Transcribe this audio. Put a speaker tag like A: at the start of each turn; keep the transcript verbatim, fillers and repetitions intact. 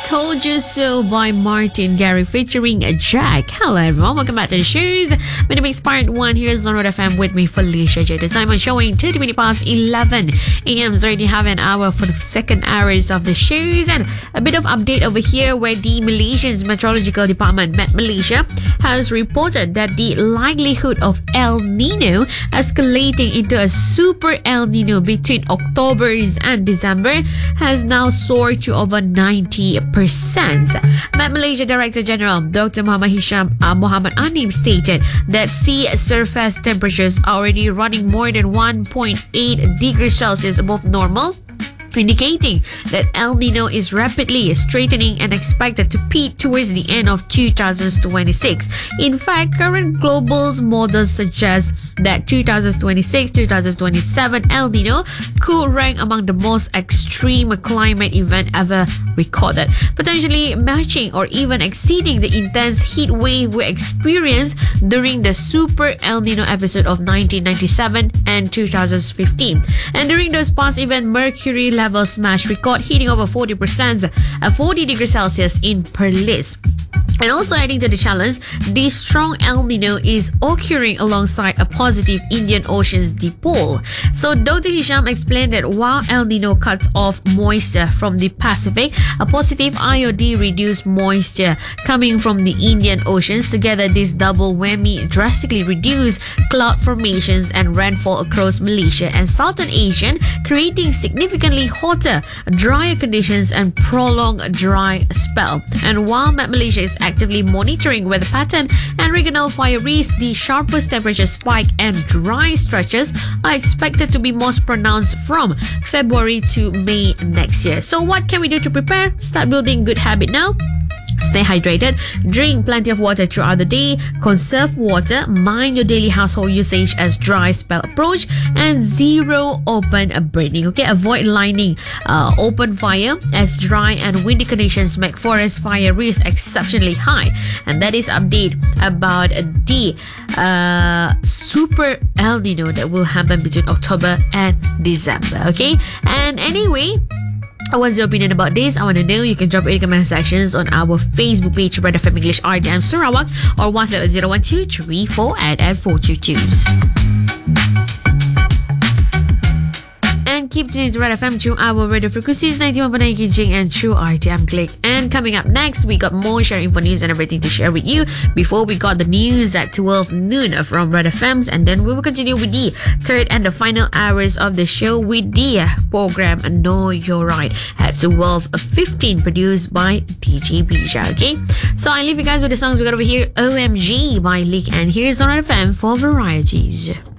A: Told You So by Martin Garrix featuring Jack. Hello everyone, welcome back to the shows. My name is Part one. Here's on Red F M with me, Felicia J. The time I'm showing thirty minutes past eleven a.m. So already have an hour for the second hours of the shows. And a bit of update over here where the Malaysia's Meteorological Department, Met Malaysia, has reported that the likelihood of El Nino escalating into a super El Nino between October and December has now soared to over ninety percent. Met Malaysia Director General Doctor Muhammad Hisham uh, Muhammad Anim stated that sea surface temperatures are already running more than one point eight degrees Celsius above normal, indicating that El Nino is rapidly straightening and expected to peak towards the end of two thousand twenty-six. In fact, current global models suggest that two thousand twenty-six to two thousand twenty-seven El Nino could rank among the most extreme climate event ever recorded, potentially matching or even exceeding the intense heat wave we experienced during the Super El Nino episode of nineteen ninety-seven and two thousand fifteen. And during those past events, mercury levels smashed record, hitting over forty percent at forty degrees Celsius in Perlis. And also adding to the challenge, the strong El Nino is occurring alongside a positive Indian Ocean's dipole. So Doctor Hisham explained that while El Nino cuts off moisture from the Pacific, a positive I O D reduced moisture coming from the Indian Oceans. Together, this double whammy drastically reduced cloud formations and rainfall across Malaysia and Southern Asia, creating significantly hotter, drier conditions and prolonged dry spell. And while Met Malaysia is actively monitoring weather pattern and regional fire risk, the sharpest temperature spike and dry stretches are expected to be most pronounced from February to May next year. So what can we do to prepare? Start building good habit now. Stay hydrated, drink plenty of water throughout the day, conserve water, mind your daily household usage as dry spell approach, and zero open burning. Okay, avoid lighting uh, open fire as dry and windy conditions make forest fire risk exceptionally high. And that is update about the uh, Super El Nino that will happen between October and December. Okay, and anyway, what's your opinion about this? I want to know. You can drop it in the comment sections on our Facebook page, Red F M English R D M Sarawak, or WhatsApp at zero one two three four eight eight four two two. And keep tuning to Red F M through our radio frequencies ninety-one point nine Kijing and through R T M Click. And coming up next, we got more sharing info news and everything to share with you. Before we got the news at twelve noon from Red F M's, and then we will continue with the third and the final hours of the show with the program Know Your Right at twelve fifteen, produced by D J Bija. Okay, so I leave you guys with the songs we got over here. O M G by Leak, and here's on Red F M for varieties.